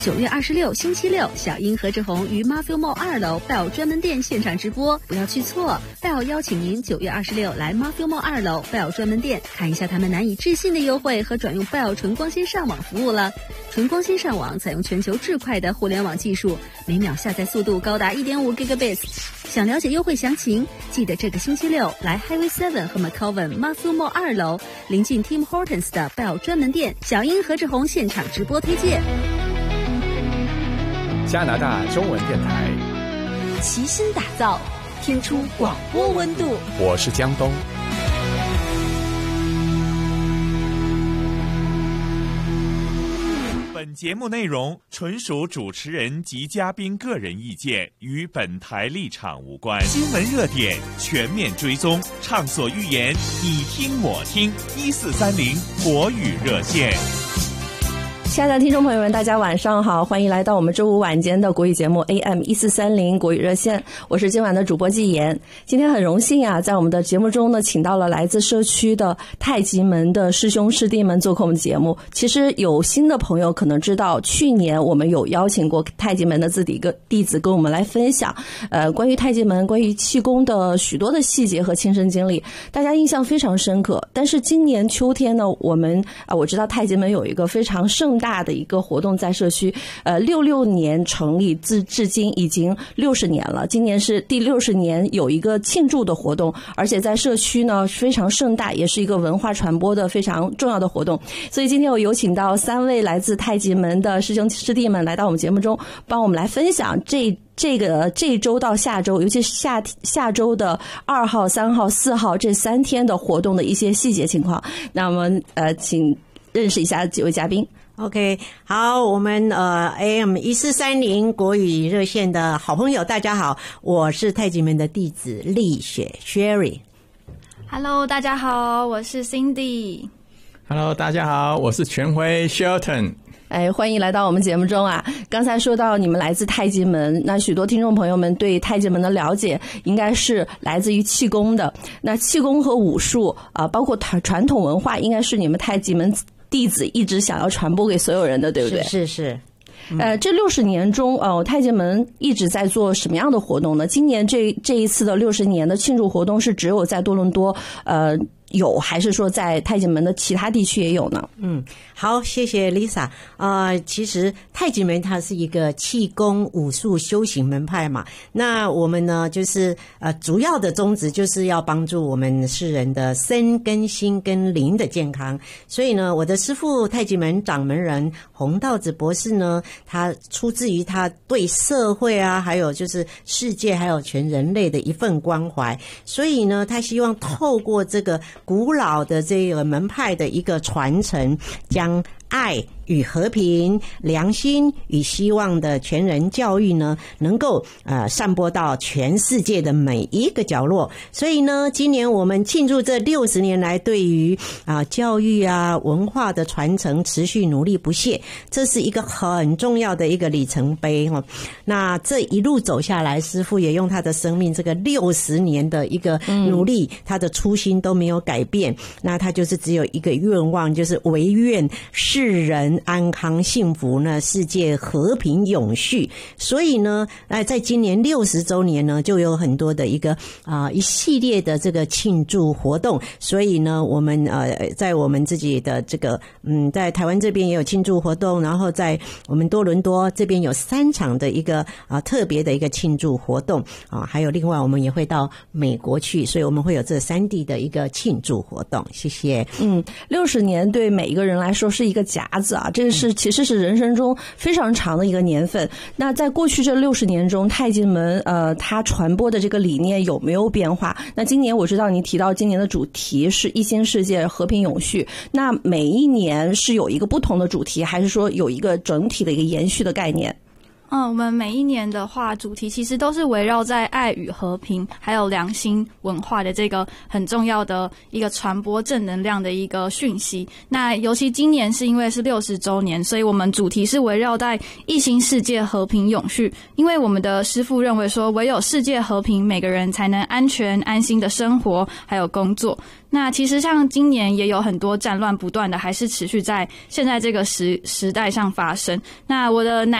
9月26星期六，小英何志宏于 Matthew Mall 2楼 Bell 专门店现场直播，不要去错。Bell 邀请您9月26来 Matthew Mall 2楼 Bell 专门店，看一下他们难以置信的优惠和转用 Bell 纯光纤上网服务了。纯光纤上网采用全球至快的互联网技术，每秒下载速度高达 1.5 Gigabits。想了解优惠详情，记得这个星期六来 Highway 7和 McCoven Matthew Mall 2楼，临近 Tim Hortons 的 Bell 专门店，小英何志宏现场直播推荐。 加拿大中文电台齐心打造，听出广播温度。 我是江东。 本节目内容纯属主持人及嘉宾个人意见，与本台立场无关。新闻热点全面追踪，畅所欲言，你听我听。1430国语热线。 亲爱的听众朋友们，大家晚上好，欢迎来到我们周五晚间的国语节目 AM1430国语热线，我是今晚的主播季妍。今天很荣幸啊，在我们的节目中呢，请到了来自社区的太极门的师兄师弟们做客我们的节目。其实有新的朋友可能知道，去年我们有邀请过太极门的弟子跟我们来分享关于太极门关于气功的许多的细节和亲身经历，大家印象非常深刻。但是今年秋天呢，我知道太极门有一个非常盛大的一个活动在社区，66年成立至今已经60年了，今年是第60年，有一个庆祝的活动，而且在社区呢非常盛大，也是一个文化传播的非常重要的活动。所以今天我有请到3位来自太极门的师兄师弟们来到我们节目中，帮我们来分享这周到下周，尤其是下周的2号、3号、4号这3天的活动的一些细节情况。那我们请认识一下几位嘉宾。 OK， 好，我们AM1430国语热线的好朋友，大家好，我是太极门的弟子丽雪 Sherry。Hello， 大家好，我是 Cindy。Hello， 大家好，我是全辉 Shelton。 欢迎来到我们节目中啊！刚才说到你们来自太极门，那许多听众朋友们对太极门的了解应该是来自于气功的。那气功和武术包括传统文化，应该是你们太极门弟子一直想要传播给所有人的，对不对？ 是。 这60年中，太极门一直在做什么样的活动呢？今年这一次的60年的庆祝活动是只有在多伦多有，还是说在太极门的其他地区也有呢？ 好，谢谢 Lisa。其实太极门它是一个气功武术修行门派嘛。那我们呢，就是主要的宗旨就是要帮助我们世人的身跟心跟灵的健康。所以呢，我的师父太极门掌门人洪道子博士呢，他出自于他对社会啊，还有就是世界还有全人类的一份关怀。所以呢，他希望透过这个古老的这个门派的一个传承，将爱与和平、良心与希望的全人教育呢，能够散播到全世界的每一个角落。所以呢，今年我们庆祝这60年来对于教育啊文化的传承持续努力不懈，这是一个很重要的一个里程碑哦。那这一路走下来，师父也用他的生命这个60年的一个努力，他的初心都没有改变。那他就是只有一个愿望，就是唯愿世人安康幸福呢，世界和平永续。所以呢，在今年60周年呢，就有很多的一系列的这个庆祝活动。所以呢，我们在我们自己的这个在台湾这边也有庆祝活动，然后在我们多伦多这边有3场的一个特别的一个庆祝活动还有另外我们也会到美国去，所以我们会有这3地的一个庆祝活动。谢谢。 60年对每一个人来说是一个夹子啊，这是其实是人生中非常长的一个年份。那在过去这60年中，太极门它传播的这个理念有没有变化？那今年我知道你提到今年的主题是一心世界和平永续，那每一年是有一个不同的主题，还是说有一个整体的一个延续的概念？ 我们每一年的话，主题其实都是围绕在爱与和平，还有良心文化的这个很重要的一个传播正能量的一个讯息。那尤其今年是因为是60周年，所以我们主题是围绕在一心世界和平永续。因为我们的师父认为说，唯有世界和平，每个人才能安全安心的生活还有工作。那其实像今年也有很多战乱不断的，还是持续在现在这个时代上发生。那我的